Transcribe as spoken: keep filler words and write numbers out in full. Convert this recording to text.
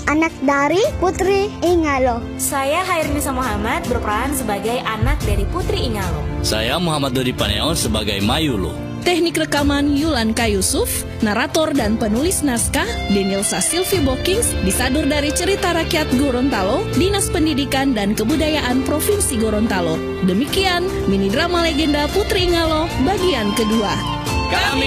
anak dari Putri Ingalo. Saya Hairnisa Muhammad berperan sebagai anak dari Putri Ingalo. Saya Muhammad Dodi Paneo sebagai Mayulo. Teknik rekaman Yulanka Yusuf, narator dan penulis naskah Denilsa Silvi Bokings, disadur dari Cerita Rakyat Gorontalo, Dinas Pendidikan dan Kebudayaan Provinsi Gorontalo. Demikian mini drama legenda Putri Ingalo bagian kedua. Kami